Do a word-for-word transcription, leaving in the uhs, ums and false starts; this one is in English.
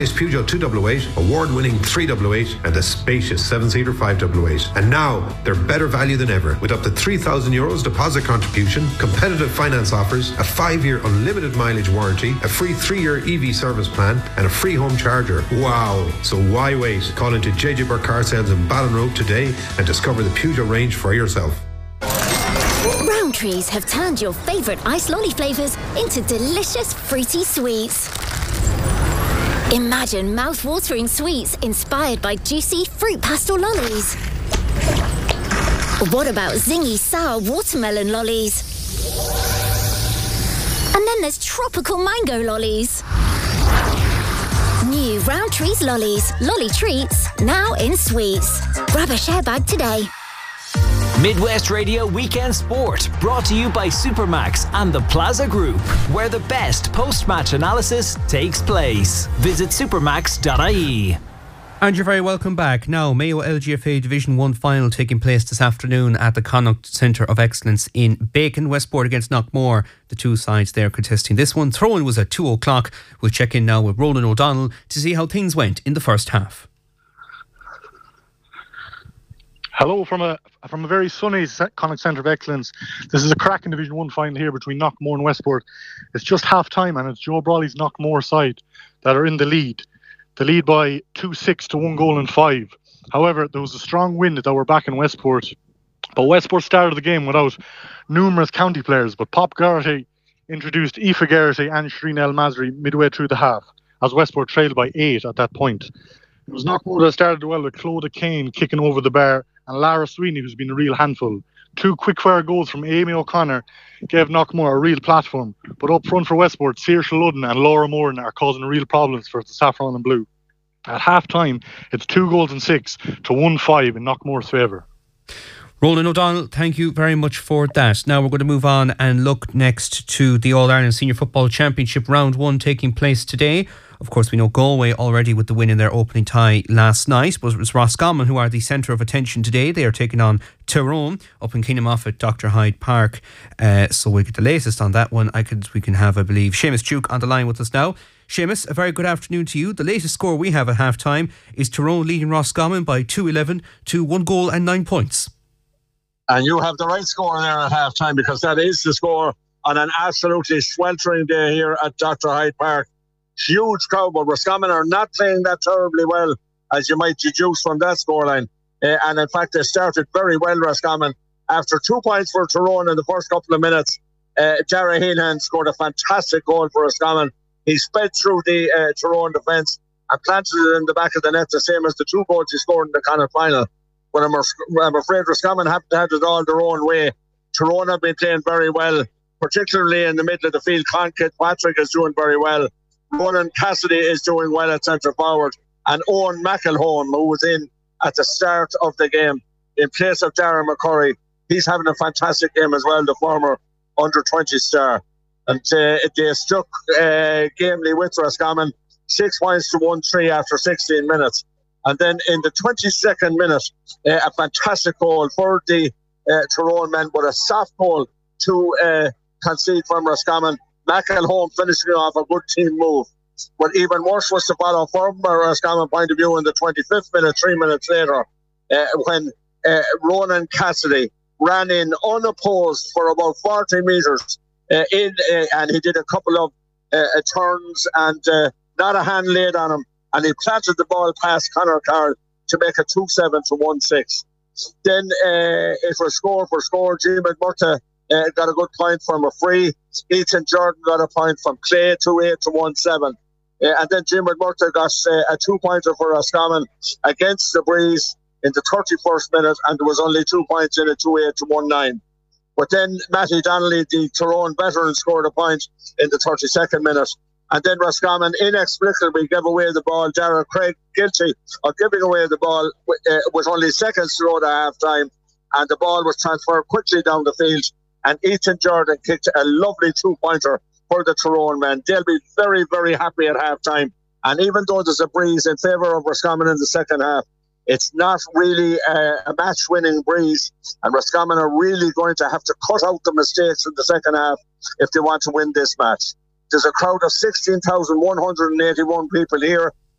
Peugeot two oh eight, award-winning three oh eight, and a spacious seven-seater five oh eight. And now, they're better value than ever, with up to three thousand euros deposit contribution, competitive finance offers, a five-year unlimited mileage warranty, a free three-year E V service plan, and a free home charger. Wow! So why wait? Call into J J Burke Car Sales in Ballinrobe today and discover the Peugeot range for yourself. Rowntree's have turned your favourite ice lolly flavours into delicious fruity sweets. Imagine mouth-watering sweets inspired by juicy fruit pastel lollies. What about zingy sour watermelon lollies? And then there's tropical mango lollies. New Rowntree's lollies, lolly treats, now in sweets. Grab a share bag today. Midwest Radio Weekend Sport, brought to you by Supermax and the Plaza Group, where the best post-match analysis takes place. Visit supermax dot I E. And you're very welcome back. Now, Mayo L G F A Division one final taking place this afternoon at the Connacht Centre of Excellence in Bacon. Westport against Knockmore, the two sides there contesting this one. Throw-in was at two o'clock. We'll check in now with Ronan O'Donnell to see how things went in the first half. Hello from a from a very sunny Connacht Centre of Excellence. This is a cracking Division one final here between Knockmore and Westport. It's just half time and it's Joe Brawley's Knockmore side that are in the lead. The lead by two six to one goal and five. However, there was a strong wind that were back in Westport. But Westport started the game without numerous county players. But Pop Garrity introduced Aoife Garrity and Shireen El Masri midway through the half, as Westport trailed by eight at that point. It was Knockmore that started well with Clodagh Kane kicking over the bar and Lara Sweeney, who's been a real handful. Two quick-fire goals from Amy O'Connor gave Knockmore a real platform. But up front for Westport, Saoirse Ludden and Laura Moran are causing real problems for the Saffron and Blue. At half-time, it's two goals and six to one five in Knockmore's favour. Roland O'Donnell, thank you very much for that. Now we're going to move on and look next to the All-Ireland Senior Football Championship Round one taking place today. Of course, we know Galway already with the win in their opening tie last night, but it was Roscommon who are the centre of attention today. They are taking on Tyrone up in Keenamoff at Doctor Hyde Park. Uh, so we'll get the latest on that one. I could, we can have, I believe, Seamus Duke on the line with us now. Seamus, a very good afternoon to you. The latest score we have at half-time is Tyrone leading Roscommon by two eleven to one goal and nine points. And you have the right score there at half-time, because that is the score on an absolutely sweltering day here at Doctor Hyde Park. Huge crowd, but Roscommon are not playing that terribly well, as you might deduce from that scoreline. Uh, and in fact, they started very well, Roscommon. After two points for Tyrone in the first couple of minutes, uh, Dara Heenan scored a fantastic goal for Roscommon. He sped through the uh, Tyrone defence and planted it in the back of the net, the same as the two goals he scored in the Connacht final. But I'm, I'm afraid Roscommon haven't had it all their own way. Tyrone have been playing very well, particularly in the middle of the field. Con Kirkpatrick is doing very well. Ronan Cassidy is doing well at centre forward. And Owen McElhone, who was in at the start of the game in place of Darren McCurry, he's having a fantastic game as well, the former under twenty star. And uh, they struck uh, gamely with Roscommon, six points to one three after sixteen minutes. And then in the twenty-second minute, uh, a fantastic goal for the uh, Tyrone men, but a soft goal to uh, concede from Roscommon. McElhone finishing off a good team move. But even worse was to follow from a Roscommon point of view in the twenty-fifth minute, three minutes later, uh, when uh, Ronan Cassidy ran in unopposed for about forty metres, uh, in, uh, and he did a couple of uh, turns and uh, not a hand laid on him. And he planted the ball past Conor Carroll to make it two seven to one six. Then uh, it was score for score. Jim McMurta uh, got a good point from a free. Ethan Jordan got a point from Clay, two eight to one seven. Uh, and then Jim McMurta got uh, a two-pointer for Roscommon against the Breeze in the thirty-first minute, and there was only two points in it, two eight to one nine. But then Matty Donnelly, the Tyrone veteran, scored a point in the thirty-second minute. And then Roscommon inexplicably gave away the ball. Darragh Craig guilty of giving away the ball with, uh, with only seconds to go to half-time. And the ball was transferred quickly down the field. And Ethan Jordan kicked a lovely two-pointer for the Tyrone men. They'll be very, very happy at half-time. And even though there's a breeze in favour of Roscommon in the second half, it's not really a, a match-winning breeze. And Roscommon are really going to have to cut out the mistakes in the second half if they want to win this match. There's a crowd of sixteen thousand one hundred eighty-one people here